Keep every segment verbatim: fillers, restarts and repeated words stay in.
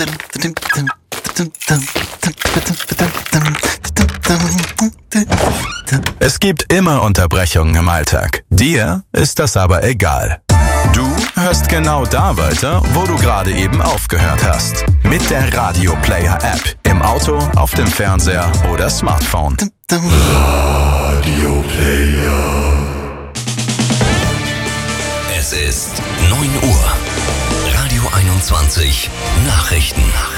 Es gibt immer Unterbrechungen im Alltag. Dir ist das aber egal. Du hörst genau da weiter, wo du gerade eben aufgehört hast. Mit der Radio Player App. Im Auto, auf dem Fernseher oder Smartphone. Radio Player. Es ist neun Uhr. Radio einundzwanzig. Nachrichten.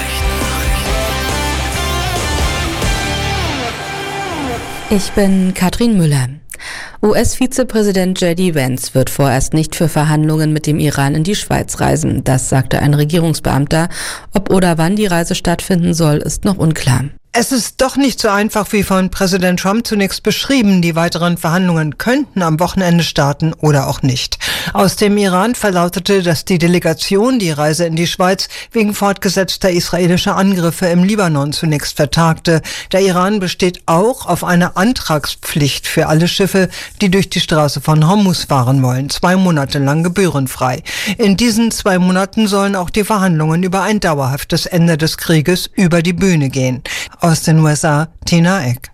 Ich bin Katrin Müller. U S-Vizepräsident J D Vance wird vorerst nicht für Verhandlungen mit dem Iran in die Schweiz reisen. Das sagte ein Regierungsbeamter. Ob oder wann die Reise stattfinden soll, ist noch unklar. Es ist doch nicht so einfach wie von Präsident Trump zunächst beschrieben. Die weiteren Verhandlungen könnten am Wochenende starten oder auch nicht. Aus dem Iran verlautete, dass die Delegation die Reise in die Schweiz wegen fortgesetzter israelischer Angriffe im Libanon zunächst vertagte. Der Iran besteht auch auf einer Antragspflicht für alle Schiffe, die durch die Straße von Hormuz fahren wollen. Zwei Monate lang gebührenfrei. In diesen zwei Monaten sollen auch die Verhandlungen über ein dauerhaftes Ende des Krieges über die Bühne gehen. Aus den U S A, Tina Eck.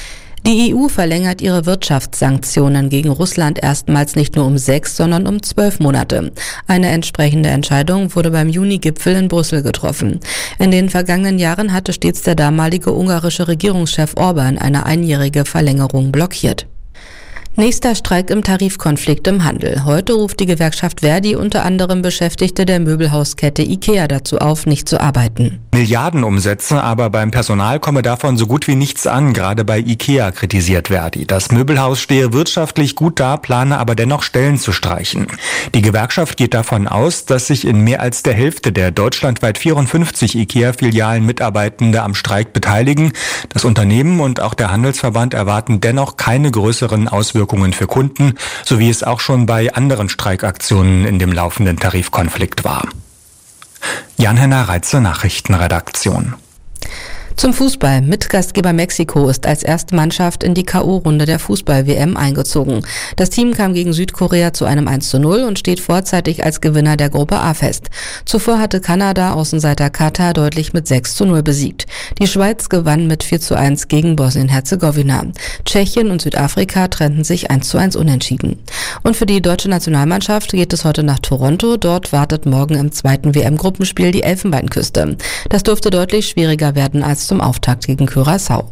Die E U verlängert ihre Wirtschaftssanktionen gegen Russland erstmals nicht nur um sechs, sondern um zwölf Monate. Eine entsprechende Entscheidung wurde beim Juni-Gipfel in Brüssel getroffen. In den vergangenen Jahren hatte stets der damalige ungarische Regierungschef Orban eine einjährige Verlängerung blockiert. Nächster Streik im Tarifkonflikt im Handel. Heute ruft die Gewerkschaft Verdi unter anderem Beschäftigte der Möbelhauskette IKEA dazu auf, nicht zu arbeiten. Milliardenumsätze, aber beim Personal komme davon so gut wie nichts an, gerade bei IKEA, kritisiert Verdi. Das Möbelhaus stehe wirtschaftlich gut da, plane aber dennoch Stellen zu streichen. Die Gewerkschaft geht davon aus, dass sich in mehr als der Hälfte der deutschlandweit vierundfünfzig IKEA-Filialen Mitarbeitende am Streik beteiligen. Das Unternehmen und auch der Handelsverband erwarten dennoch keine größeren Auswirkungen für Kunden, so wie es auch schon bei anderen Streikaktionen in dem laufenden Tarifkonflikt war. Jan-Henner Reitze, Nachrichtenredaktion. Zum Fußball. Mitgastgeber Mexiko ist als erste Mannschaft in die K O-Runde der Fußball-W M eingezogen. Das Team kam gegen Südkorea zu einem eins zu null und steht vorzeitig als Gewinner der Gruppe A fest. Zuvor hatte Kanada Außenseiter Katar deutlich mit sechs zu null besiegt. Die Schweiz gewann mit vier zu eins gegen Bosnien-Herzegowina. Tschechien und Südafrika trennten sich eins zu eins unentschieden. Und für die deutsche Nationalmannschaft geht es heute nach Toronto. Dort wartet morgen im zweiten W M-Gruppenspiel die Elfenbeinküste. Das dürfte deutlich schwieriger werden als zum Auftakt gegen Curaçao.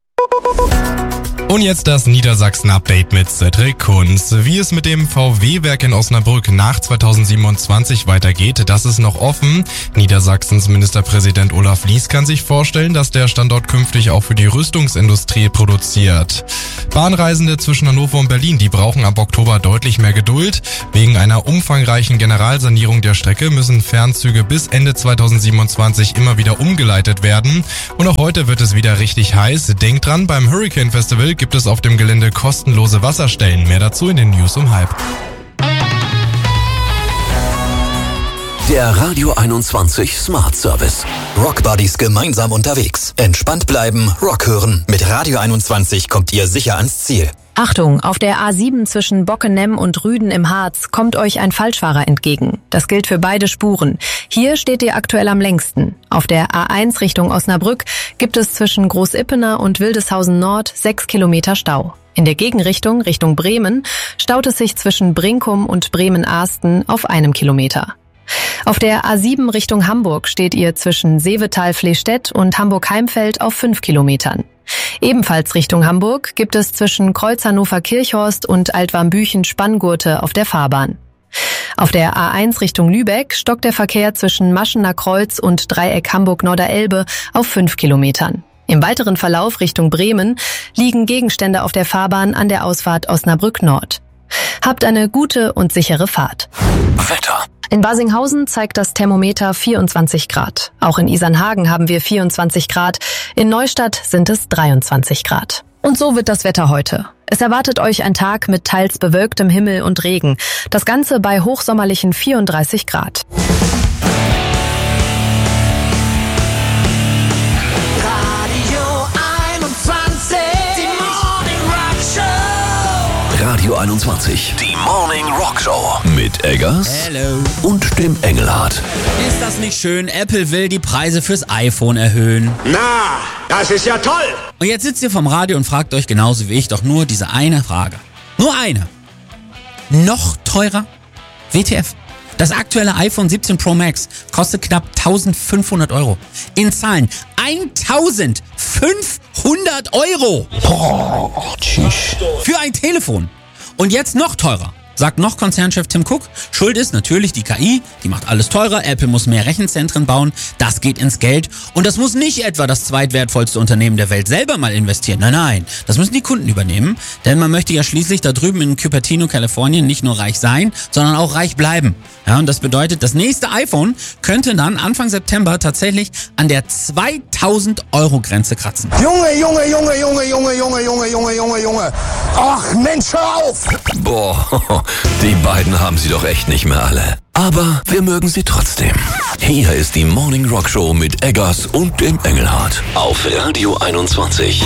Und jetzt das Niedersachsen-Update mit Cedric Kunz. Wie es mit dem V W-Werk in Osnabrück nach zweitausendsiebenundzwanzig weitergeht, das ist noch offen. Niedersachsens Ministerpräsident Olaf Lies kann sich vorstellen, dass der Standort künftig auch für die Rüstungsindustrie produziert. Bahnreisende zwischen Hannover und Berlin, die brauchen ab Oktober deutlich mehr Geduld. Wegen einer umfangreichen Generalsanierung der Strecke müssen Fernzüge bis Ende zweitausendsiebenundzwanzig immer wieder umgeleitet werden. Und auch heute wird es wieder richtig heiß. Denkt dran, beim Hurricane Festival gibt es auf dem Gelände kostenlose Wasserstellen. Mehr dazu in den News um halb. Der Radio einundzwanzig Smart Service. Rock Buddies gemeinsam unterwegs. Entspannt bleiben, Rock hören. Mit Radio einundzwanzig kommt ihr sicher ans Ziel. Achtung, auf der A sieben zwischen Bockenem und Rüden im Harz kommt euch ein Falschfahrer entgegen. Das gilt für beide Spuren. Hier steht ihr aktuell am längsten. Auf der A eins Richtung Osnabrück gibt es zwischen Großippener und Wildeshausen Nord sechs Kilometer Stau. In der Gegenrichtung, Richtung Bremen, staut es sich zwischen Brinkum und Bremen-Ahsten auf einem Kilometer. Auf der A sieben Richtung Hamburg steht ihr zwischen Seevetal-Flehstedt und Hamburg-Heimfeld auf fünf Kilometern. Ebenfalls Richtung Hamburg gibt es zwischen Kreuz-Hannover-Kirchhorst und Altwarmbüchen Spanngurte auf der Fahrbahn. Auf der A eins Richtung Lübeck stockt der Verkehr zwischen Maschener Kreuz und Dreieck Hamburg-Norderelbe auf fünf Kilometern. Im weiteren Verlauf Richtung Bremen liegen Gegenstände auf der Fahrbahn an der Ausfahrt Osnabrück Nord. Habt eine gute und sichere Fahrt. Wetter. In Basinghausen zeigt das Thermometer vierundzwanzig Grad. Auch in Isernhagen haben wir vierundzwanzig Grad. In Neustadt sind es dreiundzwanzig Grad. Und so wird das Wetter heute. Es erwartet euch ein Tag mit teils bewölktem Himmel und Regen. Das Ganze bei hochsommerlichen vierunddreißig Grad. Radio Radio einundzwanzig. Die Morning Rock Show mit Eggers Hello. und dem Engelhardt. Ist das nicht schön? Apple will die Preise fürs iPhone erhöhen. Na, das ist ja toll. Und jetzt sitzt ihr vom Radio und fragt euch genauso wie ich doch nur diese eine Frage. Nur eine. Noch teurer? W T F. Das aktuelle iPhone siebzehn Pro Max kostet knapp eintausendfünfhundert Euro. In Zahlen eintausendfünfhundert Euro. Oh, tschüss. Für ein Telefon. Und jetzt noch teurer. Sagt noch Konzernchef Tim Cook, Schuld ist natürlich die K I, die macht alles teurer, Apple muss mehr Rechenzentren bauen, das geht ins Geld und das muss nicht etwa das zweitwertvollste Unternehmen der Welt selber mal investieren, nein, nein, das müssen die Kunden übernehmen, denn man möchte ja schließlich da drüben in Cupertino, Kalifornien nicht nur reich sein, sondern auch reich bleiben. Ja, und das bedeutet, das nächste iPhone könnte dann Anfang September tatsächlich an der zweitausend Euro Grenze kratzen. Junge, Junge, Junge, Junge, Junge, Junge, Junge, Junge, Junge, Junge. Ach Mensch, hör auf! Boah, die beiden haben sie doch echt nicht mehr alle. Aber wir mögen sie trotzdem. Hier ist die Morning Rock Show mit Eggers und dem Engelhardt auf Radio einundzwanzig.